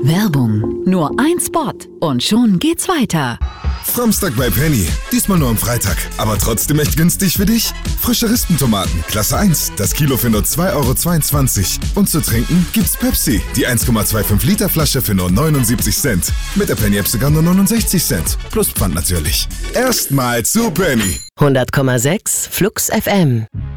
Werbung. Nur ein Spot und schon geht's weiter. Framstag bei Penny. Diesmal nur am Freitag. Aber trotzdem echt günstig für dich? Frische Rispentomaten, Klasse 1. Das Kilo für nur 2,22 €. Und zu trinken gibt's Pepsi. Die 1,25 Liter Flasche für nur 79 Cent. Mit der Penny-App sogar nur 69 Cent. Plus Pfand natürlich. Erstmal zu Penny. 100,6 Flux FM.